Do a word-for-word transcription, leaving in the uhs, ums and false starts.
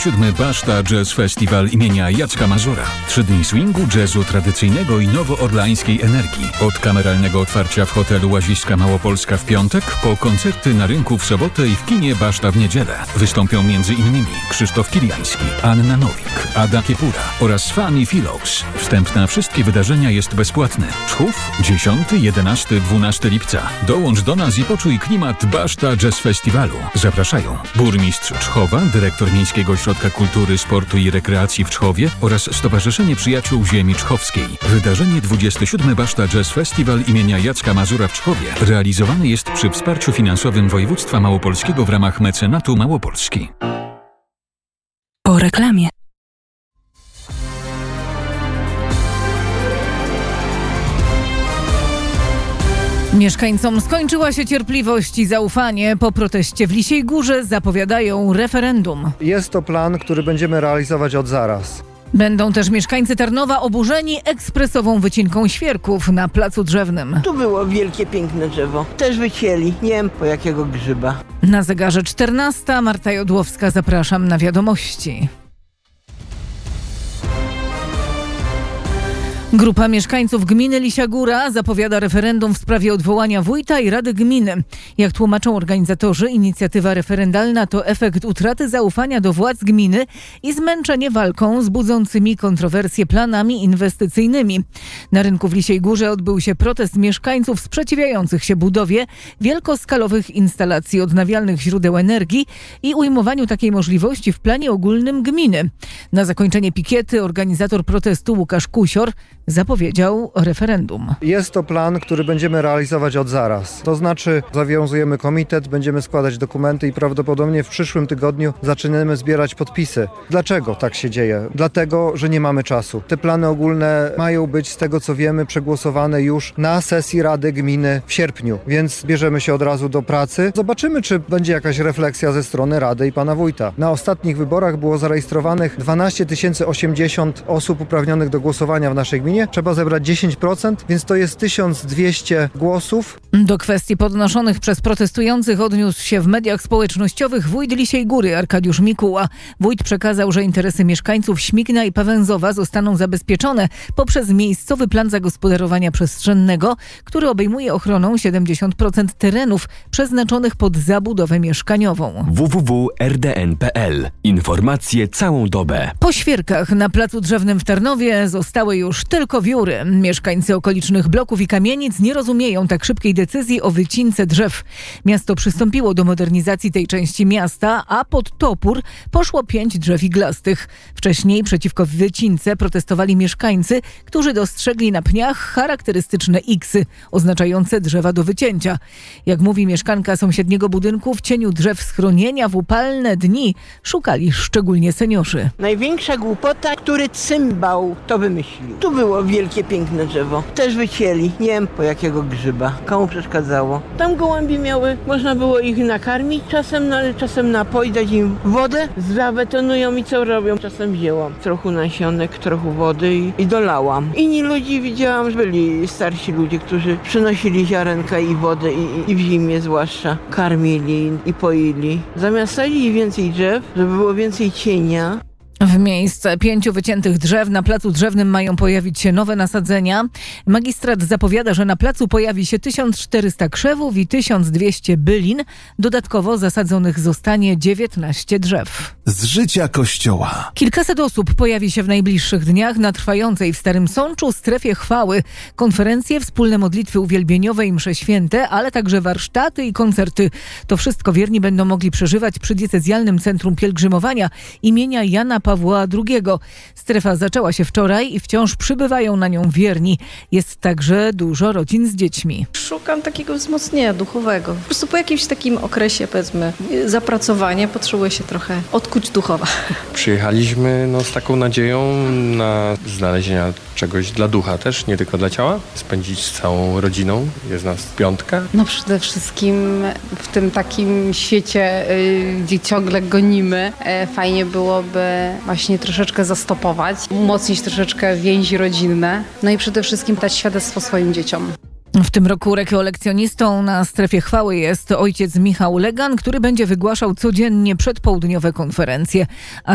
Siódmy Baszta Jazz Festival imienia Jacka Mazura. Trzy dni swingu, jazzu tradycyjnego i nowoorlańskiej energii. Od kameralnego otwarcia w hotelu Łaziska Małopolska w piątek, po koncerty na rynku w sobotę i w kinie Baszta w niedzielę. Wystąpią m.in. Krzysztof Kiliański, Anna Nowik, Ada Kiepura oraz Fanny Phillips. Wstęp na wszystkie wydarzenia jest bezpłatny. Czchów dziesiątego, jedenastego, dwunastego lipca. Dołącz do nas i poczuj klimat Baszta Jazz Festiwalu. Zapraszają burmistrz Czchowa, dyrektor Miejskiego Ośrodka Kultury, Sportu i Rekreacji w Czchowie oraz Stowarzyszenie Przyjaciół Ziemi Czchowskiej. Wydarzenie dwudziesty siódmy Baszta Jazz Festival imienia Jacka Mazura w Czchowie realizowane jest przy wsparciu finansowym województwa małopolskiego w ramach mecenatu Małopolski. Po reklamie. Mieszkańcom skończyła się cierpliwość i zaufanie. Po proteście w Lisiej Górze zapowiadają referendum. Jest to plan, który będziemy realizować od zaraz. Będą też mieszkańcy Tarnowa oburzeni ekspresową wycinką świerków na Placu Drzewnym. Tu było wielkie, piękne drzewo. Też wycięli. Nie wiem po jakiego grzyba. Na zegarze czternasta. Marta Jodłowska, zapraszam na wiadomości. Grupa mieszkańców gminy Lisia Góra zapowiada referendum w sprawie odwołania wójta i rady gminy. Jak tłumaczą organizatorzy, inicjatywa referendalna to efekt utraty zaufania do władz gminy i zmęczenie walką z budzącymi kontrowersje planami inwestycyjnymi. Na rynku w Lisiej Górze odbył się protest mieszkańców sprzeciwiających się budowie wielkoskalowych instalacji odnawialnych źródeł energii i ujmowaniu takiej możliwości w planie ogólnym gminy. Na zakończenie pikiety organizator protestu Łukasz Kusior zapowiedział referendum. Jest to plan, który będziemy realizować od zaraz. To znaczy zawiązujemy komitet, będziemy składać dokumenty i prawdopodobnie w przyszłym tygodniu zaczniemy zbierać podpisy. Dlaczego tak się dzieje? Dlatego, że nie mamy czasu. Te plany ogólne mają być, z tego co wiemy, przegłosowane już na sesji Rady Gminy w sierpniu, więc bierzemy się od razu do pracy. Zobaczymy, czy będzie jakaś refleksja ze strony Rady i pana wójta. Na ostatnich wyborach było zarejestrowanych dwanaście tysięcy osiemdziesiąt osób uprawnionych do głosowania w naszej gminie. Trzeba zebrać dziesięć procent, więc to jest tysiąc dwieście głosów. Do kwestii podnoszonych przez protestujących odniósł się w mediach społecznościowych wójt Lisiej Góry Arkadiusz Mikuła. Wójt przekazał, że interesy mieszkańców Śmigna i Pawęzowa zostaną zabezpieczone poprzez miejscowy plan zagospodarowania przestrzennego, który obejmuje ochroną siedemdziesiąt procent terenów przeznaczonych pod zabudowę mieszkaniową. w w w kropka r d n kropka p l. Informacje całą dobę. Po świerkach na Placu Drzewnym w Tarnowie zostały już tylko wióry. Mieszkańcy okolicznych bloków i kamienic nie rozumieją tak szybkiej decyzji o wycince drzew. Miasto przystąpiło do modernizacji tej części miasta, a pod topór poszło pięć drzew iglastych. Wcześniej przeciwko wycince protestowali mieszkańcy, którzy dostrzegli na pniach charakterystyczne iksy, oznaczające drzewa do wycięcia. Jak mówi mieszkanka sąsiedniego budynku, w cieniu drzew schronienia w upalne dni szukali szczególnie seniorzy. Największa głupota, który cymbał to wymyślił. Tu było wielkie, piękne drzewo. Też wycięli. Nie wiem po jakiego grzyba. Komu przeszkadzało. Tam gołębie miały. Można było ich nakarmić czasem, no ale czasem napoi, dać im wodę. Zabetonują i co robią? Czasem wzięłam trochę nasionek, trochę wody i, i dolałam. Inni ludzi widziałam, że byli starsi ludzie, którzy przynosili ziarenka i wodę i, i w zimie zwłaszcza karmili i poili. Zamiast sadzić więcej drzew, żeby było więcej cienia. W miejsce pięciu wyciętych drzew na Placu Drzewnym mają pojawić się nowe nasadzenia. Magistrat zapowiada, że na placu pojawi się tysiąc czterysta krzewów i tysiąc dwieście bylin. Dodatkowo zasadzonych zostanie dziewiętnaście drzew. Z życia Kościoła. Kilkaset osób pojawi się w najbliższych dniach na trwającej w Starym Sączu strefie chwały. Konferencje, wspólne modlitwy uwielbieniowe i msze święte, ale także warsztaty i koncerty. To wszystko wierni będą mogli przeżywać przy diecezjalnym centrum pielgrzymowania imienia Jana Pawła drugiego. Strefa zaczęła się wczoraj i wciąż przybywają na nią wierni. Jest także dużo rodzin z dziećmi. Szukam takiego wzmocnienia duchowego. Po prostu po jakimś takim okresie, powiedzmy, zapracowania potrzebuję się trochę odkuć duchowo. Przyjechaliśmy no, z taką nadzieją na znalezienia czegoś dla ducha też, nie tylko dla ciała. Spędzić z całą rodziną. Jest nas piątka. No przede wszystkim w tym takim świecie, gdzie ciągle gonimy, fajnie byłoby właśnie troszeczkę zastopować, umocnić troszeczkę więzi rodzinne, no i przede wszystkim dać świadectwo swoim dzieciom. W tym roku rekolekcjonistą na strefie chwały jest ojciec Michał Legan, który będzie wygłaszał codziennie przedpołudniowe konferencje. A